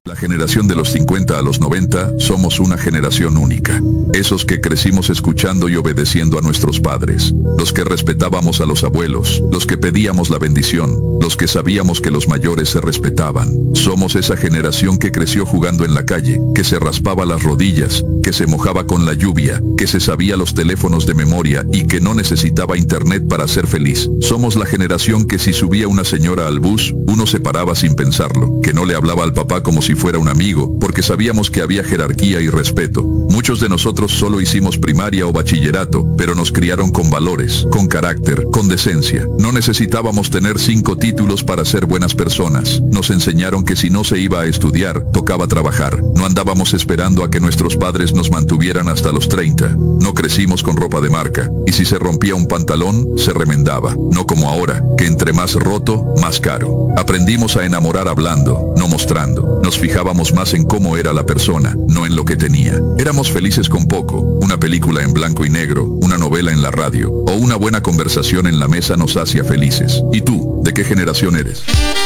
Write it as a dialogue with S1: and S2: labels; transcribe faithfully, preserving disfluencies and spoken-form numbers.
S1: La generación de los cincuenta a los noventa, somos una generación única. Esos que crecimos escuchando y obedeciendo a nuestros padres. Los que respetábamos a los abuelos. Los que pedíamos la bendición. Los que sabíamos que los mayores se respetaban. Somos esa generación que creció jugando en la calle, que se raspaba las rodillas, que se mojaba con la lluvia, que se sabía los teléfonos de memoria y que no necesitaba internet para ser feliz. Somos la generación que si subía una señora al bus, uno se paraba sin pensarlo, que no le hablaba al papá como si fuera un amigo, porque sabíamos que había jerarquía y respeto. Muchos de nosotros solo hicimos primaria o bachillerato, pero nos criaron con valores, con carácter, con decencia. No necesitábamos tener cinco títulos para ser buenas personas. Nos enseñaron que si no se iba a estudiar, tocaba trabajar. No andábamos esperando a que nuestros padres nos mantuvieran hasta los treinta. No crecimos con ropa de marca, y si se rompía un pantalón, se remendaba. No como ahora, que entre más roto, más caro. Aprendimos a enamorar hablando, no mostrando. Nos fijábamos más en cómo era la persona, no en lo que tenía. Éramos felices con poco. Una película en blanco y negro, una novela en la radio, o una buena conversación en la mesa nos hacía felices. ¿Y tú, de qué generación eres?